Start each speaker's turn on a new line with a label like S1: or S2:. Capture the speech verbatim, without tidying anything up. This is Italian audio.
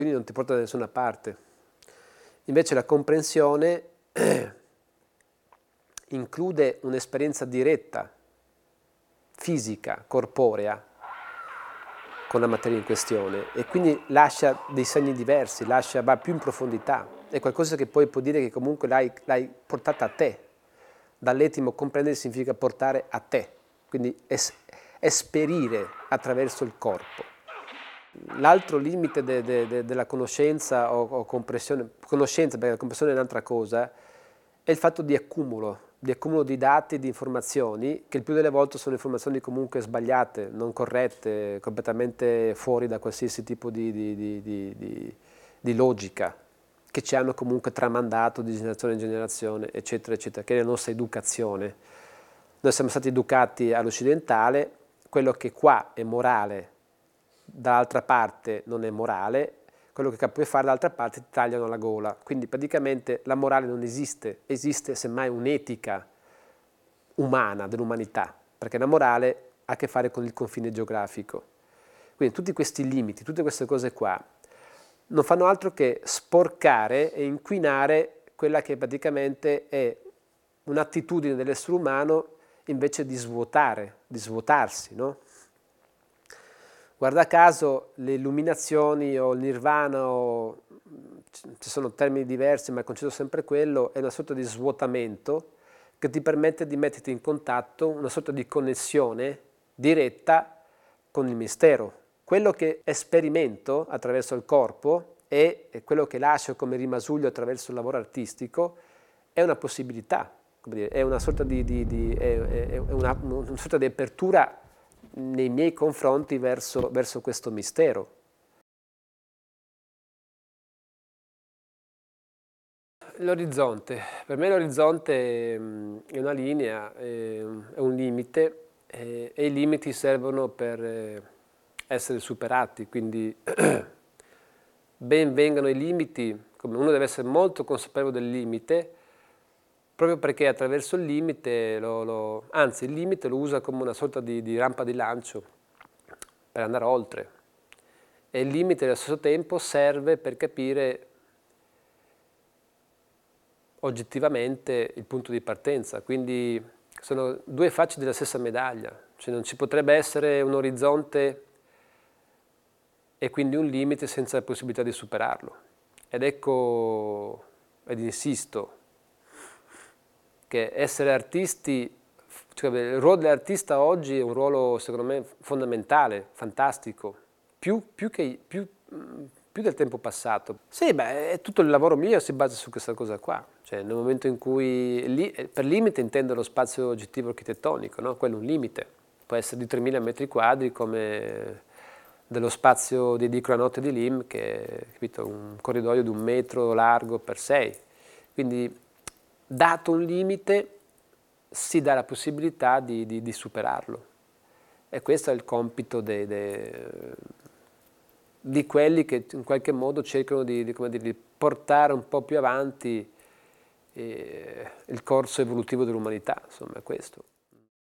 S1: quindi non ti porta da nessuna parte. Invece la comprensione include un'esperienza diretta, fisica, corporea, con la materia in questione, e quindi lascia dei segni diversi, lascia, va più in profondità. È qualcosa che poi può dire che comunque l'hai portata a te. Dall'etimo comprendere significa portare a te, quindi es, esperire attraverso il corpo. L'altro limite de, de, de, della conoscenza o, o comprensione, conoscenza, perché la comprensione è un'altra cosa, è il fatto di accumulo, di accumulo di dati, di informazioni, che il più delle volte sono informazioni comunque sbagliate, non corrette, completamente fuori da qualsiasi tipo di, di, di, di, di, di logica, che ci hanno comunque tramandato di generazione in generazione, eccetera, eccetera, che è la nostra educazione. Noi siamo stati educati all'occidentale, quello che qua è morale, dall'altra parte non è morale, quello che puoi fare dall'altra parte ti tagliano la gola. Quindi praticamente la morale non esiste, esiste semmai un'etica umana dell'umanità, perché la morale ha a che fare con il confine geografico. Quindi tutti questi limiti, tutte queste cose qua, non fanno altro che sporcare e inquinare quella che praticamente è un'attitudine dell'essere umano invece di svuotare, di svuotarsi, no? Guarda caso le illuminazioni o il nirvana, o, ci sono termini diversi ma il concetto è sempre quello, è una sorta di svuotamento che ti permette di metterti in contatto, una sorta di connessione diretta con il mistero. Quello che sperimento attraverso il corpo e quello che lascio come rimasuglio attraverso il lavoro artistico è una possibilità, come dire, è una sorta di, di, di, è, è una, una sorta di apertura nei miei confronti verso, verso questo mistero. L'orizzonte, per me l'orizzonte è una linea, è un limite e i limiti servono per essere superati, quindi ben vengano i limiti, come uno deve essere molto consapevole del limite, proprio perché attraverso il limite, lo, lo, anzi il limite lo usa come una sorta di, di rampa di lancio per andare oltre, e il limite allo stesso tempo serve per capire oggettivamente il punto di partenza, quindi sono due facce della stessa medaglia, cioè non ci potrebbe essere un orizzonte e quindi un limite senza la possibilità di superarlo. Ed ecco, ed insisto, che essere artisti, cioè il ruolo dell'artista oggi è un ruolo secondo me fondamentale, fantastico, più, più, che, più, più del tempo passato. Sì, beh, tutto il lavoro mio si basa su questa cosa qua, cioè nel momento in cui, li, per limite intendo lo spazio oggettivo architettonico, no? Quello è un limite, può essere di tremila metri quadri come dello spazio di Dico la notte di Lim, che è, capito, un corridoio di un metro largo per sei, quindi dato un limite si dà la possibilità di, di, di superarlo, e questo è il compito dei, dei, di quelli che in qualche modo cercano di, di, come dire, di portare un po' più avanti eh, il corso evolutivo dell'umanità, insomma è questo.